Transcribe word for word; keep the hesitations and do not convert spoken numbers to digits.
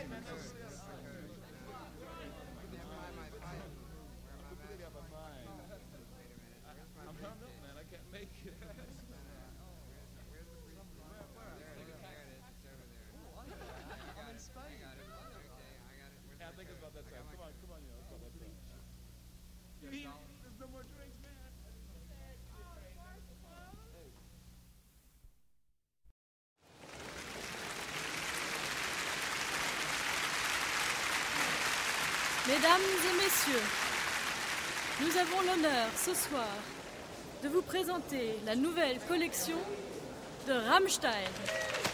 Mesdames et messieurs, nous avons l'honneur ce soir de vous présenter la nouvelle collection de Rammstein.